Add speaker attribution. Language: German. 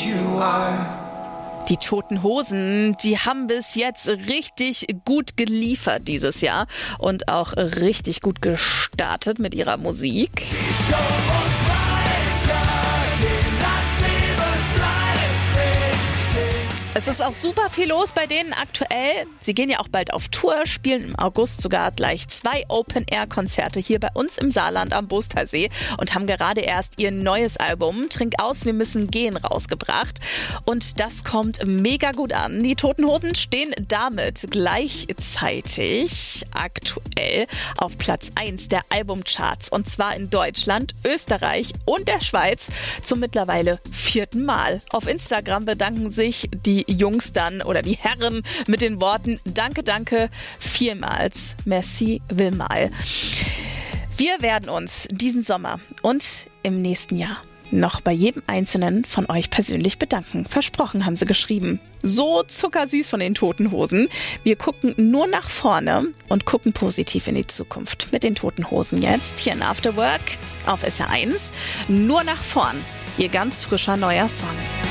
Speaker 1: you are.
Speaker 2: Die Toten Hosen, die haben bis jetzt richtig gut geliefert dieses Jahr und auch richtig gut gestartet mit ihrer Musik.
Speaker 1: Die Show muss weitergehen, das Leben bleibt nicht stehen.
Speaker 2: Es ist auch super viel los bei denen aktuell. Sie gehen ja auch bald auf Tour, spielen im August sogar gleich 2 Open-Air-Konzerte hier bei uns im Saarland am Bostalsee und haben gerade erst ihr neues Album Trink aus, wir müssen gehen rausgebracht. Und das kommt mega gut an. Die Toten Hosen stehen damit gleichzeitig aktuell auf Platz 1 der Albumcharts. Und zwar in Deutschland, Österreich und der Schweiz zum mittlerweile 4. Mal. Auf Instagram bedanken sich die Jungs dann oder die Herren mit den Worten Danke, danke, vielmals. Merci, Willmal. Wir werden uns diesen Sommer und im nächsten Jahr noch bei jedem Einzelnen von euch persönlich bedanken. Versprochen, haben sie geschrieben. So zuckersüß von den Toten Hosen. Wir gucken nur nach vorne und gucken positiv in die Zukunft. Mit den Toten Hosen jetzt hier in After Work auf SR1. Nur nach vorn. Ihr ganz frischer neuer Song.